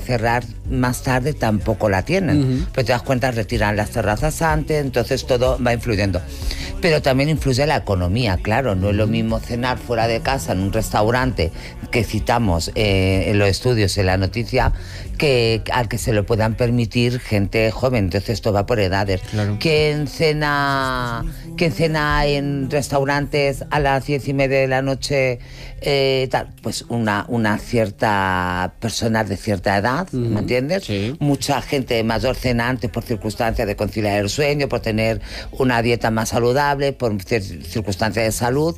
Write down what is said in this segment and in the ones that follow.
cerrar más tarde tampoco la tienen. Pero te das cuenta, retiran las terrazas antes, entonces todo va influyendo. Pero también influye la economía, claro. No es lo mismo cenar fuera de casa en un restaurante que citamos en los estudios, en la noticia, que al que se lo puedan permitir gente joven. Entonces esto va por edades. Claro. ¿Quién cena en restaurantes a las 10:30 de la noche? Pues una cierta personas de cierta edad, ¿me entiendes? Sí. Mucha gente mayor cena antes por circunstancias de conciliar el sueño, por tener una dieta más saludable, por circunstancias de salud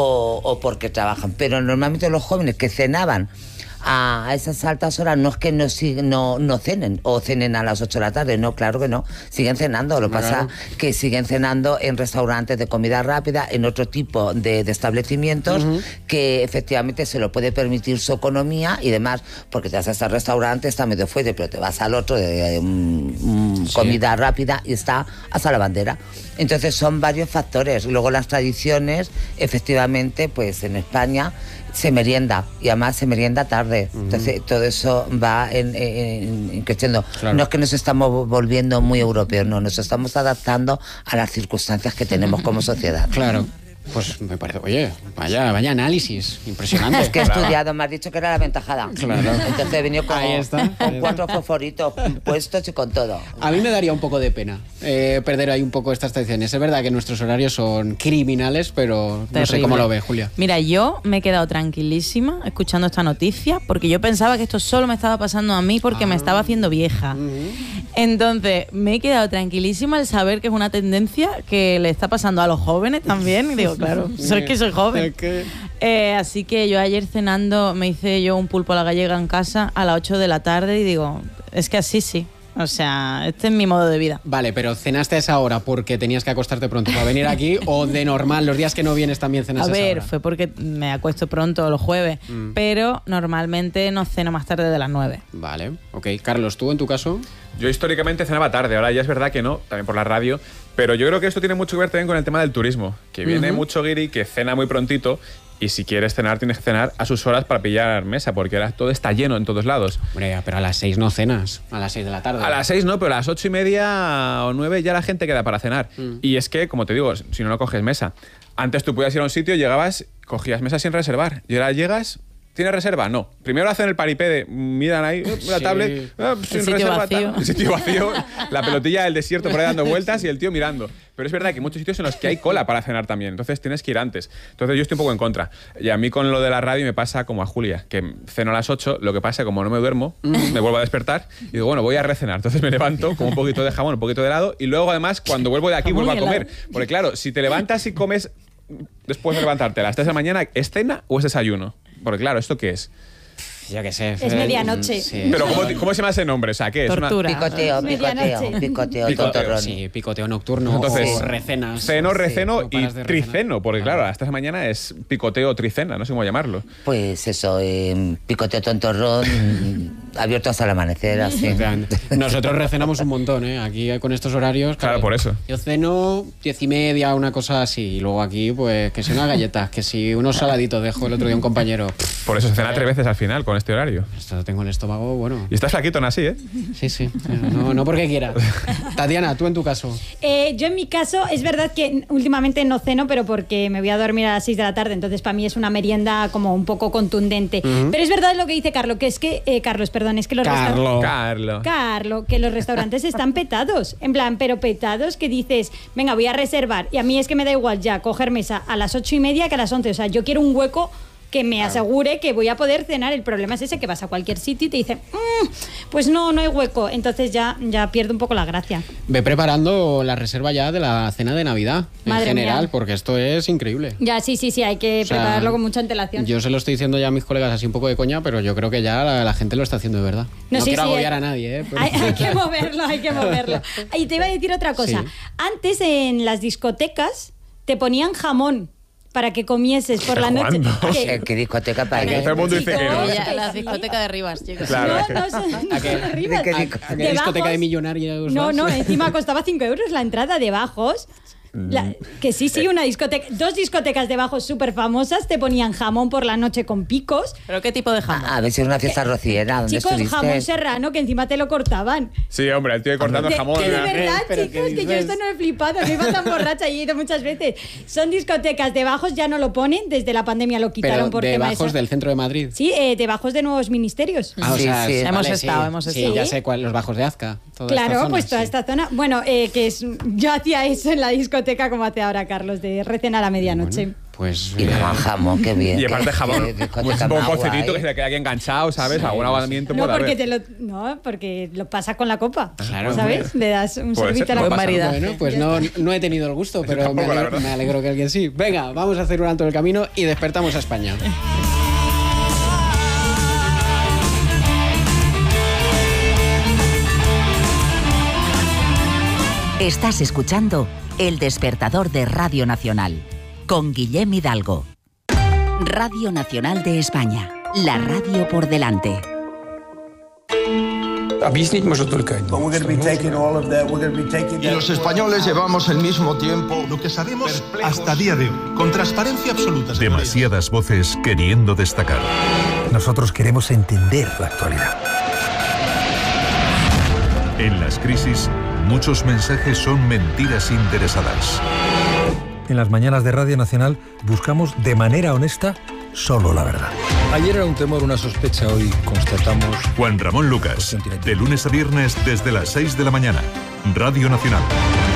o porque trabajan. Pero normalmente los jóvenes que cenaban a esas altas horas no es que no cenen o cenen a las 8 de la tarde, no, claro que no, siguen cenando. Lo que pasa que siguen cenando en restaurantes de comida rápida, en otro tipo de establecimientos que efectivamente se lo puede permitir su economía y demás, porque te vas a este restaurante, está medio fuerte, pero te vas al otro de comida rápida y está hasta la bandera. Entonces son varios factores. Luego las tradiciones, efectivamente, pues en España se merienda, y además se merienda tarde. Entonces todo eso va en creciendo. Claro. No es que nos estamos volviendo muy europeos, no, nos estamos adaptando a las circunstancias que tenemos como sociedad. Claro. Pues me parece, oye, vaya análisis, impresionante. Es que he estudiado, me has dicho que era la aventajada. Claro. Entonces he venido con 4 fosforitos puestos y con todo. A mí me daría un poco de pena perder ahí un poco estas tradiciones. Es verdad que nuestros horarios son criminales, pero no sé cómo lo ve, Julia. Mira, yo me he quedado tranquilísima escuchando esta noticia porque yo pensaba que esto solo me estaba pasando a mí porque me estaba haciendo vieja. Entonces, me he quedado tranquilísima al saber que es una tendencia que le está pasando a los jóvenes también. Y digo, claro, es que soy joven. Así que yo ayer cenando me hice yo un pulpo a la gallega en casa a las 8 de la tarde y digo, es que así sí. O sea, este es mi modo de vida. Vale, pero ¿cenaste a esa hora porque tenías que acostarte pronto para venir aquí o de normal, los días que no vienes también cenas a esa hora? A ver, fue porque me acuesto pronto los jueves, pero normalmente no ceno más tarde de las 9. Vale, ok. Carlos, ¿tú en tu caso? Yo históricamente cenaba tarde, ahora ya es verdad que no, también por la radio, pero yo creo que esto tiene mucho que ver también con el tema del turismo, que viene mucho guiri que cena muy prontito y si quieres cenar tienes que cenar a sus horas para pillar mesa, porque ahora todo está lleno en todos lados. Hombre, pero a las 6 no cenas, a las 6 de la tarde. A las 6 no, pero a las 8:30 o 9 ya la gente queda para cenar. Y es que, como te digo, si no coges mesa. Antes tú podías ir a un sitio, llegabas, cogías mesa sin reservar, y ahora llegas... ¿Tienes reserva? No. Primero hacen el paripé de miran ahí, la tablet, sin reserva. El sitio vacío, la pelotilla del desierto por ahí dando vueltas y el tío mirando. Pero es verdad que hay muchos sitios en los que hay cola para cenar también, entonces tienes que ir antes. Entonces yo estoy un poco en contra. Y a mí con lo de la radio me pasa como a Julia, que ceno a las 8, lo que pasa es que como no me duermo, me vuelvo a despertar y digo, bueno, voy a recenar. Entonces me levanto con un poquito de jamón, un poquito de helado y luego además cuando vuelvo de aquí vuelvo a comer. Porque claro, si te levantas y comes después de levantarte a las 3 de la mañana, ¿es cena o es desayuno? Porque claro, ¿esto qué es? Yo qué sé. Es medianoche. Sí. Pero ¿cómo se llama ese nombre? O sea, ¿qué es? Tortura. Picoteo tontorrón. Sí, picoteo nocturno. Entonces, o recenas. Ceno, receno no y paras de triceno, recenar. porque claro, hasta esta mañana es picoteo tricena, no sé cómo llamarlo. Pues eso, picoteo tontorrón, abierto hasta el amanecer, así. Nosotros recenamos un montón, ¿eh? Aquí con estos horarios. Claro, por eso. Yo ceno 10:30, una cosa así. Y luego aquí, pues, que si unas galletas, que si unos saladitos, dejo el otro día un compañero. Por eso se cena 3 veces al final con este horario. Esto tengo el estómago, bueno. Y estás flaquito aún así, ¿eh? Sí. No porque quiera. Tatiana, tú en tu caso. Yo en mi caso, es verdad que últimamente no ceno, pero porque me voy a dormir a las 6 de la tarde, entonces para mí es una merienda como un poco contundente. Pero es verdad lo que dice Carlos, que es que, es que los que los restaurantes están petados. En plan, pero petados que dices, venga, voy a reservar. Y a mí es que me da igual ya coger mesa a las 8:30 que a las 11. O sea, yo quiero un hueco que me asegure que voy a poder cenar. El problema es ese, que vas a cualquier sitio y te dicen, pues no hay hueco. Entonces ya pierdo un poco la gracia. Ve preparando la reserva ya de la cena de Navidad, Madre en general, mía. Porque esto es increíble. Ya, sí, hay que prepararlo con mucha antelación. Yo se lo estoy diciendo ya a mis colegas así un poco de coña, pero yo creo que ya la gente lo está haciendo de verdad. No quiero agobiar a nadie, ¿eh? Pero... Hay que moverlo. Y te iba a decir otra cosa. Sí. Antes en las discotecas te ponían jamón para que comieses por la noche. ¿Qué discoteca para Todo el mundo dice que no. La discoteca de Rivas, chicos. Claro. No, de Rivas. ¿A qué discoteca de millonarios? No, encima costaba 5 euros la entrada de bajos. Que sí, una discoteca. 2 discotecas de bajos súper famosas te ponían jamón por la noche con picos. ¿Pero qué tipo de jamón? A ver si es una fiesta rociera. ¿Dónde Chicos, estuviste? jamón serrano, que encima te lo cortaban. Sí, hombre, el tío cortando jamón. Que de ¿verdad? verdad, Pero chicos, ¿qué que yo dices? esto no he flipado. Que iba tan borracha y he ido muchas veces. Son discotecas de bajos, ya no lo ponen. Desde la pandemia lo quitaron Pero por de tema bajos del centro de Madrid. Sí, de bajos de nuevos ministerios. Ah, o Sí, sea, sí. Hemos vale, estado. Sí, ya sé cuál, los bajos de Azca. Toda Claro, esta zona, pues toda sí. esta zona. Bueno, yo hacía eso en la discoteca como hace ahora Carlos, de recenar a medianoche. Bueno, pues Y jamón, qué bien. Y aparte jamón, Qué discoteca un poco más cocetito que guay. se queda aquí enganchado, ¿sabes? Algún aguantamiento No puede porque, haber. porque lo pasa con la copa. Claro, ¿Sabes? Le das un Puede servicio ser, a la no copa. pasa maridaje. Bueno, pues no he tenido el gusto, pero tampoco, la verdad. me alegro que alguien sí. Venga, vamos a hacer un alto del camino y despertamos a España. Estás escuchando El Despertador de Radio Nacional con Guillem Hidalgo. Radio Nacional de España, la radio por delante. Объяснить может только один. Y los españoles llevamos el mismo tiempo. Lo que sabemos hasta día de hoy, con transparencia absoluta. Demasiadas voces queriendo destacar. Nosotros queremos entender la actualidad. En las crisis, muchos mensajes son mentiras interesadas. En las mañanas de Radio Nacional buscamos de manera honesta solo la verdad. Ayer era un temor, una sospecha, hoy constatamos... Juan Ramón Lucas, de lunes a viernes desde las 6 de la mañana. Radio Nacional.